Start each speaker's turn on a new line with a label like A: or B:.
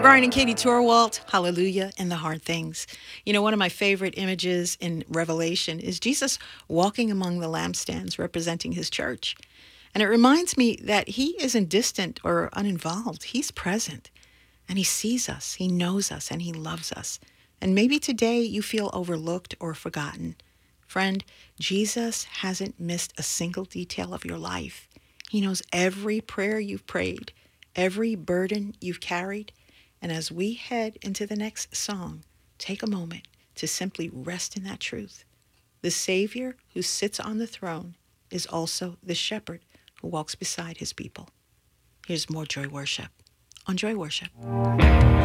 A: Brian and Katie Torwalt, hallelujah, and the hard things. You know, one of my favorite images in Revelation is Jesus walking among the lampstands representing his church. And it reminds me that he isn't distant or uninvolved. He's present and he sees us, he knows us, and he loves us. And maybe today you feel overlooked or forgotten. Friend, Jesus hasn't missed a single detail of your life. He knows every prayer you've prayed, every burden you've carried. And as we head into the next song, take a moment to simply rest in that truth. The Savior who sits on the throne is also the shepherd who walks beside his people. Here's more Joy Worship on Joy Worship.